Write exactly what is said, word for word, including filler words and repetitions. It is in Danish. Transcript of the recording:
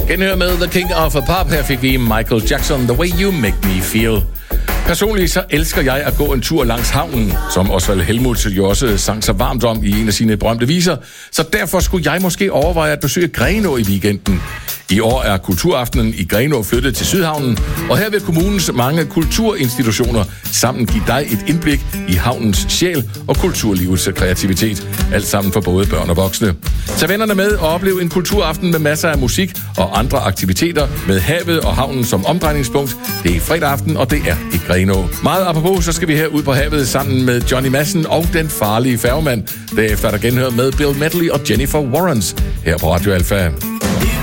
Genhør med The King of Pop. Her fik vi Michael Jackson, The Way You Make Me Feel. Personligt så elsker jeg at gå en tur langs havnen, som Osvald Helmuth jo også sang så varmt om i en af sine berømte viser. Så derfor skulle jeg måske overveje at besøge Grenaa i weekenden. I år er Kulturaftenen i Grenaa flyttet til Sydhavnen, og her vil kommunens mange kulturinstitutioner sammen give dig et indblik i havnens sjæl og kulturlivets kreativitet. Alt sammen for både børn og voksne. Tag vennerne med og oplev en kulturaften med masser af musik og andre aktiviteter med havet og havnen som omdrejningspunkt. Det er fredag aften, og det er i Grenaa. Meget apropos, så skal vi her ud på havet sammen med Johnny Madsen og Den Farlige Færgemand. Derefter er der genhør med Bill Medley og Jennifer Warrens her på Radio Alpha.